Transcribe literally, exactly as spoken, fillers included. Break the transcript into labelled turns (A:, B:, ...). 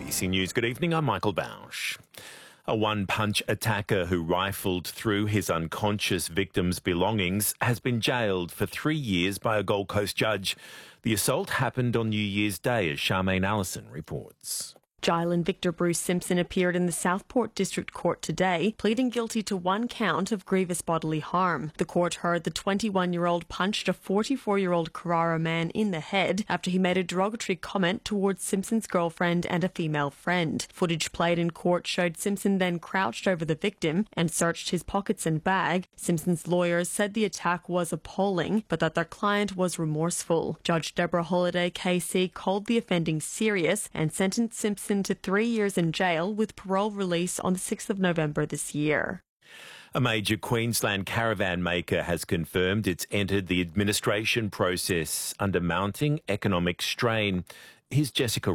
A: A B C News, good evening, I'm Michael Bausch. A one-punch attacker who rifled through his unconscious victim's belongings has been jailed for three years by a Gold Coast judge. The assault happened on New Year's Day, as Charmaine Allison reports.
B: Jylan Victor Bruce Simpson appeared in the Southport District Court today, pleading guilty to one count of grievous bodily harm. The court heard the twenty-one-year-old punched a forty-four-year-old Carrara man in the head after he made a derogatory comment towards Simpson's girlfriend and a female friend. Footage played in court showed Simpson then crouched over the victim and searched his pockets and bag. Simpson's lawyers said the attack was appalling, but that their client was remorseful. Judge Deborah Holliday K C called the offending serious and sentenced Simpson to three years in jail with parole release on the sixth of November this year.
A: A major Queensland caravan maker has confirmed it's entered the administration process under mounting economic strain. Here's Jessica